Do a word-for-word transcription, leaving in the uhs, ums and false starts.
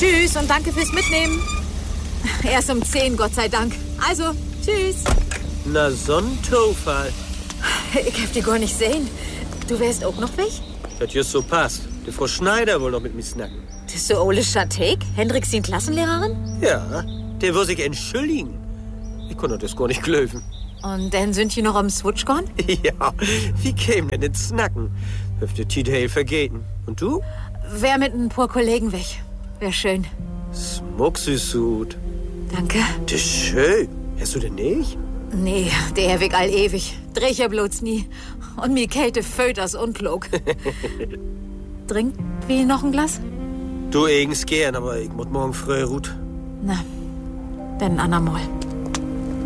Tschüss und danke fürs Mitnehmen. Erst um zehn, Gott sei Dank. Also, tschüss. Na, so ein Zufall. Ich hab dich gar nicht sehen. Du wärst auch noch weg? Das just so passt. Die Frau Schneider wohl noch mit mir snacken. Das ist so Ole Schatek? Hendricks die Klassenlehrerin? Ja, der will sich entschuldigen. Ich konnte das gar nicht glöwen. Und dann sind die noch am Switch gone? Ja, wie käme denn ins Snacken? Dürfte Tidale vergeten. Und du? Wär mit ein paar Kollegen weg. Wär schön. Smucksüßut. Danke. Das ist schön. Hast du denn nicht? Nee, der Weg all ewig. Dreh ich ja bloß nie. Und mir kälte Föters unklug. Trinkt wie noch ein Glas? Du eigens gern, aber ich muss morgen früh ruht. Na, dann andermal.